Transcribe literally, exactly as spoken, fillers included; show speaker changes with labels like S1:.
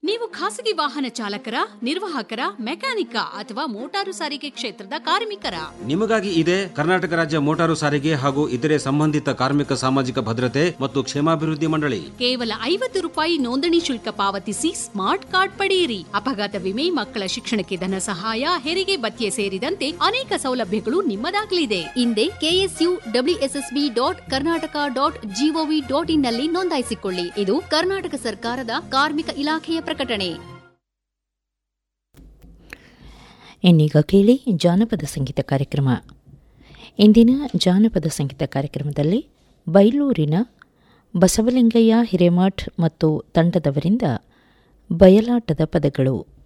S1: ನೀವು ಖಾಸಗಿ ವಾಹನ ಚಾಲಕರ, ನಿರ್ವಾಹಕರ, ಮೆಕ್ಯಾನಿಕ ಅಥವಾ ಮೋಟಾರು ಸಾರಿಗೆ ಕ್ಷೇತ್ರದ ಕಾರ್ಮಿಕರ?
S2: ನಿಮಗಾಗಿ ಇದೆ ಕರ್ನಾಟಕ ರಾಜ್ಯ ಮೋಟಾರು ಸಾರಿಗೆ ಹಾಗೂ ಇತರೆ ಸಂಬಂಧಿತ ಕಾರ್ಮಿಕ ಸಾಮಾಜಿಕ ಭದ್ರತೆ ಮತ್ತು ಕ್ಷೇಮಾಭಿವೃದ್ಧಿ ಮಂಡಳಿ.
S1: ಕೇವಲ ಐವತ್ತು ರೂಪಾಯಿ ನೋಂದಣಿ ಶುಲ್ಕ ಪಾವತಿಸಿ ಸ್ಮಾರ್ಟ್ ಕಾರ್ಡ್ ಪಡೆಯಿರಿ. ಅಪಘಾತ ವಿಮೆ, ಮಕ್ಕಳ ಶಿಕ್ಷಣಕ್ಕೆ ಧನ ಸಹಾಯ, ಹೆರಿಗೆ ಭತ್ಯೆ ಸೇರಿದಂತೆ ಅನೇಕ ಸೌಲಭ್ಯಗಳು ನಿಮ್ಮದಾಗಲಿದೆ. ಹಿಂದೆ KSU WSSB dot Karnataka dot gov dot in ನಲ್ಲಿ ನೋಂದಾಯಿಸಿಕೊಳ್ಳಿ. ಇದು ಕರ್ನಾಟಕ ಸರ್ಕಾರದ ಕಾರ್ಮಿಕ ಇಲಾಖೆಯ ಪ್ರಕಟಣೆ.
S3: ಇನ್ನೀಗ ಕೇಳಿ ಜಾನಪದ ಸಂಗೀತ ಕಾರ್ಯಕ್ರಮ. ಇಂದಿನ ಜಾನಪದ ಸಂಗೀತ ಕಾರ್ಯಕ್ರಮದಲ್ಲಿ ಬೈಲೂರಿನ ಬಸವಲಿಂಗಯ್ಯ ಹಿರೇಮಠ್ ಮತ್ತು ತಂಡದವರಿಂದ ಬಯಲಾಟದ ಪದಗಳು.